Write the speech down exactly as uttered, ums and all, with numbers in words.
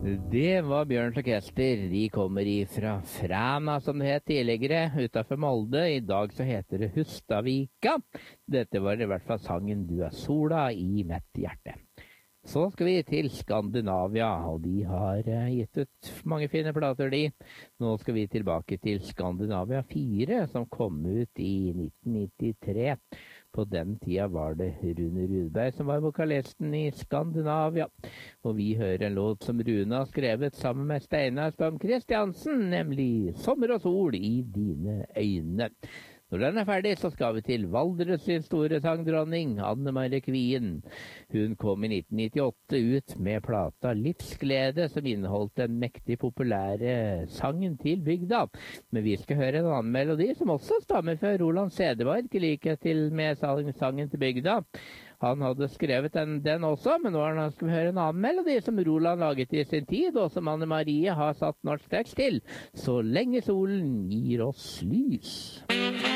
Det var Bjørns Orkester. De kommer ifra Fræna, som det het tidligere, utenfor Molde. I dag så heter det Hustadvika. Dette var i hvert fall sangen «Du er sola i mitt hjerte». Så skal vi til Skandinavia, og de har gitt ut mange fine plater, de. Nå skal vi tilbake til Skandinavia fire, som kom ut i nitten nittitre. På den tida var det Rune Rudberg som var vokalisten i Skandinavia. Og vi hører en låt som Rune har skrevet sammen med Steinar Storm Kristiansen, nemlig «Sommer og sol i dine øyne». Når den er ferdig, så skal vi til Valdres sin store sangdronning, Anne Marie Kvien. Hun kom i nitten nittiåtte ut med plata Livsglede, som inneholdt den mektig populære sangen til bygda. Men vi skal høre en annen melodi, som også stammer fra Roland Sedemark, i likhet til med sangen til bygda. Han hadde skrevet den, den også, men nå skal vi høre en annen melodi som Roland laget i sin tid, og som Anne Marie har satt norsk tekst til. Så lenge solen gir oss lys.